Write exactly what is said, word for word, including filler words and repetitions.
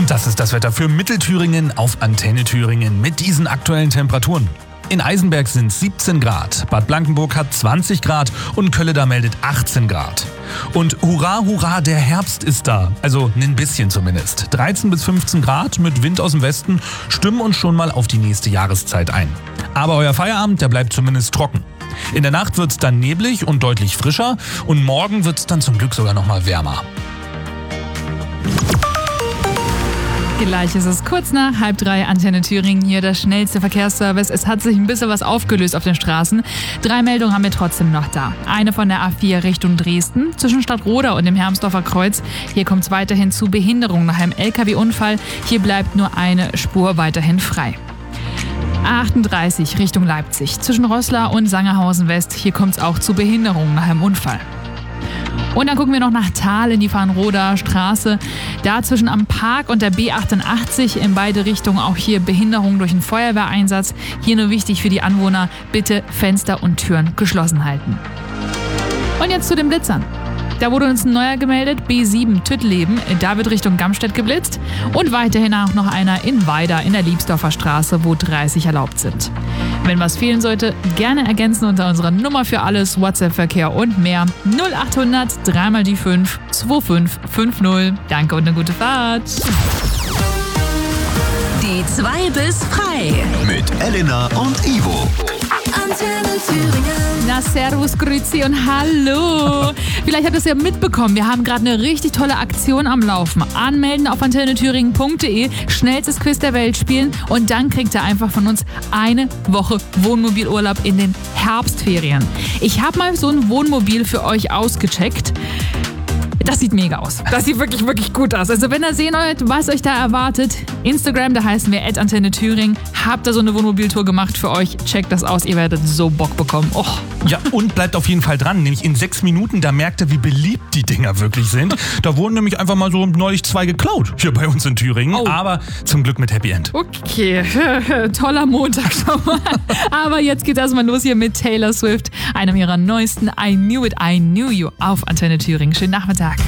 Und das ist das Wetter für Mittelthüringen auf Antenne Thüringen mit diesen aktuellen Temperaturen. In Eisenberg sind siebzehn Grad, Bad Blankenburg hat zwanzig Grad und Kölleda meldet achtzehn Grad. Und hurra, hurra, der Herbst ist da. Also ein bisschen zumindest. dreizehn bis fünfzehn Grad mit Wind aus dem Westen stimmen uns schon mal auf die nächste Jahreszeit ein. Aber euer Feierabend, der bleibt zumindest trocken. In der Nacht wird es dann neblig und deutlich frischer und morgen wird es dann zum Glück sogar noch mal wärmer. Gleich ist es kurz nach halb drei, Antenne Thüringen, hier der schnellste Verkehrsservice. Es hat sich ein bisschen was aufgelöst auf den Straßen. Drei Meldungen haben wir trotzdem noch da. Eine von der A vier Richtung Dresden, zwischen Stadtroda und dem Hermsdorfer Kreuz. Hier kommt es weiterhin zu Behinderung nach einem L K W-Unfall. Hier bleibt nur eine Spur weiterhin frei. A achtunddreißig Richtung Leipzig, zwischen Roßla und Sangerhausen West. Hier kommt es auch zu Behinderung nach einem Unfall. Und dann gucken wir noch nach Thal in die Farnroder Straße. Da zwischen am Park und der B achtundachtzig in beide Richtungen auch hier Behinderung durch einen Feuerwehreinsatz. Hier nur wichtig für die Anwohner, bitte Fenster und Türen geschlossen halten. Und jetzt zu den Blitzern. Da wurde uns ein neuer gemeldet, B sieben Tüttleben. Da wird Richtung Gamstedt geblitzt. Und weiterhin auch noch einer in Weida in der Liebsdorfer Straße, wo dreißig erlaubt sind. Wenn was fehlen sollte, gerne ergänzen unter unserer Nummer für alles, WhatsApp-Verkehr und mehr. null achthundert drei mal die fünf zwei fünf fünf null. Danke und eine gute Fahrt. Die zwei bis frei. Mit Elena und Ivo. Antenne Thüringen. Na, servus, grüezi und hallo. Vielleicht habt ihr es ja mitbekommen, wir haben gerade eine richtig tolle Aktion am Laufen. Anmelden auf antenne thüringen punkt de, schnellstes Quiz der Welt spielen und dann kriegt ihr einfach von uns eine Woche Wohnmobilurlaub in den Herbstferien. Ich habe mal so ein Wohnmobil für euch ausgecheckt. Das sieht mega aus. Das sieht wirklich, wirklich gut aus. Also wenn ihr sehen wollt, was euch da erwartet, Instagram, da heißen wir at antenne thüringen. Habt ihr so eine Wohnmobiltour gemacht für euch? Checkt das aus, ihr werdet so Bock bekommen. Oh. Ja, und bleibt auf jeden Fall dran. Nämlich in sechs Minuten, da merkt ihr, wie beliebt die Dinger wirklich sind. Da wurden nämlich einfach mal so neulich zwei geklaut. Hier bei uns in Thüringen. Oh. Aber zum Glück mit Happy End. Okay, toller Montag schon mal. Aber jetzt geht erstmal los hier mit Taylor Swift, einem ihrer neuesten I Knew It, I Knew You auf Antenne Thüringen. Schönen Nachmittag.